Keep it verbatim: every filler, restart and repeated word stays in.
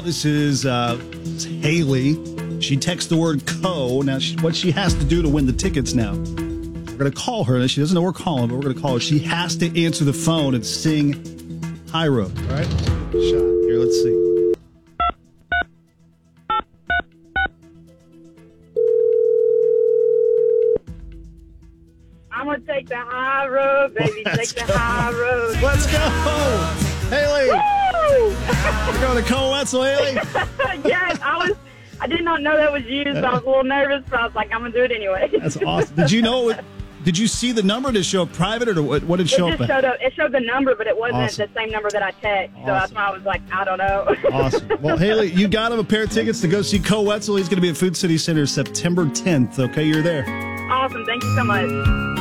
This is uh, Haley. She texts the word co. Now, she, what she has to do to win the tickets now. We're going to call her. She doesn't know we're calling, but we're going to call her. She has to answer the phone and sing High Road. All right? Shot. Here, let's see. I'm going to take the high road, baby. Let's take go. the high road. Let's go. Haley. Woo! We're going to Cole Wetzel, Haley. Yes, I was. I did not know that was you, so I was a little nervous, but I was like, I'm going to do it anyway. That's awesome. Did you know it? Did you see the number? Did it show up private, or what, what did it show It up just at? showed up. It showed the number, but it wasn't Awesome. the same number that I text. So that's Awesome. why I was like, I don't know. Awesome. Well, Haley, you got him a pair of tickets to go see Cole Wetzel. He's going to be at Food City Center September tenth. Okay, you're there. Awesome. Thank you so much.